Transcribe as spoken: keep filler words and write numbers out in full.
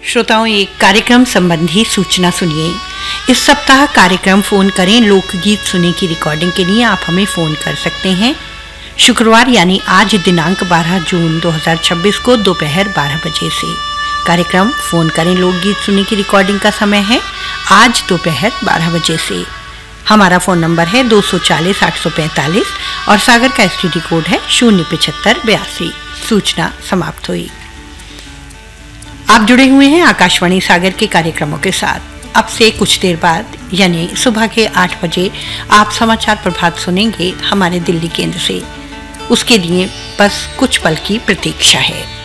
श्रोताओं, एक कार्यक्रम संबंधी सूचना सुनिए। इस सप्ताह कार्यक्रम फोन करें लोकगीत सुने की रिकॉर्डिंग के लिए आप हमें फोन कर सकते हैं। शुक्रवार यानी आज दिनांक बारह जून दो हज़ार छब्बीस को दोपहर बारह बजे से। कार्यक्रम फोन करें लोकगीत सुने की रिकॉर्डिंग का समय है आज दोपहर बारह बजे से। हमारा फ़ोन नंबर है दो सौ चालीस आठ सौ पैंतालीस और सागर का एसटीडी कोड है शून्य पिछहत्तर बयासी। सूचना समाप्त हुई। आप जुड़े हुए हैं आकाशवाणी सागर के कार्यक्रमों के साथ। अब से कुछ देर बाद यानी सुबह के आठ बजे आप समाचार प्रभात सुनेंगे हमारे दिल्ली केंद्र से। उसके लिए बस कुछ पल की प्रतीक्षा है।